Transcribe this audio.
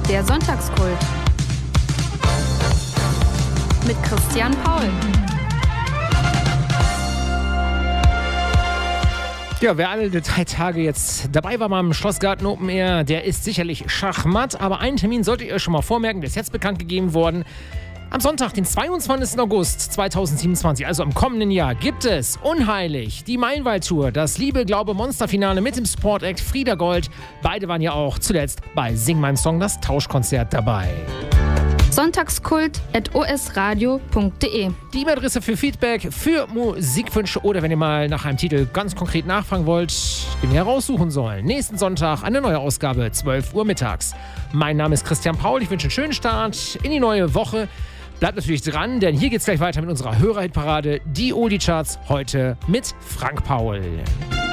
Der Sonntagskult. Mit Christian Paul. Ja, wer alle 3 Tage jetzt dabei war beim Schlossgarten Open Air, der ist sicherlich schachmatt. Aber einen Termin solltet ihr schon mal vormerken, der ist jetzt bekannt gegeben worden. Am Sonntag, den 22. August 2027, also im kommenden Jahr, gibt es Unheilig, die Meilenwald-Tour, das Liebe-Glaube-Monster-Finale mit dem Support-Act Frieda Gold. Beide waren ja auch zuletzt bei Sing meinen Song, das Tauschkonzert, dabei. Sonntagskult@osradio.de. Die E-Mail-Adresse für Feedback, für Musikwünsche oder wenn ihr mal nach einem Titel ganz konkret nachfragen wollt, den wir heraussuchen sollen. Nächsten Sonntag eine neue Ausgabe, 12 Uhr mittags. Mein Name ist Christian Paul, ich wünsche einen schönen Start in die neue Woche. Bleibt natürlich dran, denn hier geht's gleich weiter mit unserer Hörerhitparade, die Oldie-Charts, heute mit Frank Paul.